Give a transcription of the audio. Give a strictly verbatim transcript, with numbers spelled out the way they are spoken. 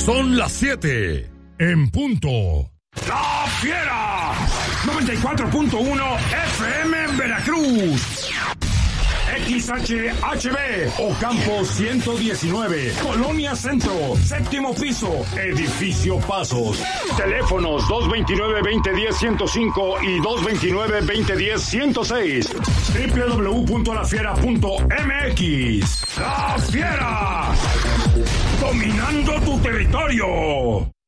Son las siete en punto. ¡La Fiera! noventa y cuatro punto uno F M en Veracruz. X H H B, Ocampo ciento diecinueve, Colonia Centro, séptimo piso, Edificio Pasos. Teléfonos dos veintinueve, veinte diez, ciento cinco y dos veintinueve, veinte diez, ciento seis. doble u doble u doble u punto la fiera punto m x. ¡La Fiera! Dominando tu territorio.